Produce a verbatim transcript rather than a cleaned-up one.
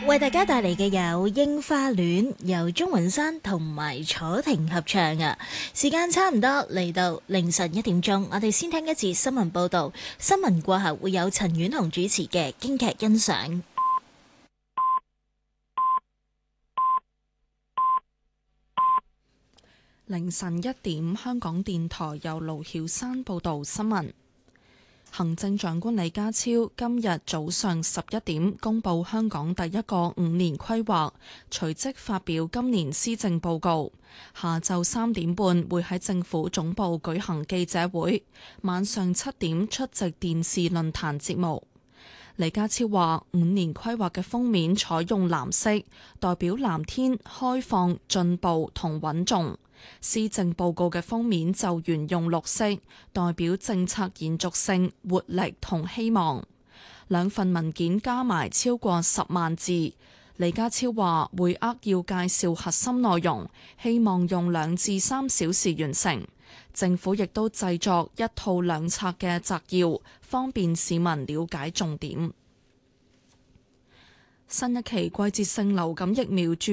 為大家帶嚟嘅有櫻花戀，由鍾雲山同埋楚婷合唱啊！時間差唔多嚟到凌晨一點鐘，我哋先聽一次新聞報道。新聞過後會有陳婉紅主持嘅京劇欣賞。 凌晨一點，香港電台由盧曉山報道新聞。行政長官李家超今日早上十一點公布香港第一個五年規劃，隨即發表今年施政報告。下晝三點半會喺政府總部舉行記者會，晚上七點出席電視論壇節目。李家超話：五年規劃嘅封面採用藍色，代表藍天、開放、進步同穩重。施政報告嘅封面就沿用綠色，代表政策延續性、活力同希望。兩份文件加埋超過十萬字。李家超話會扼要介紹核心內容，希望用兩至三小時完成。政府亦都製作一套兩冊嘅摘要，方便市民了解重點。新一期季節性流感疫苗注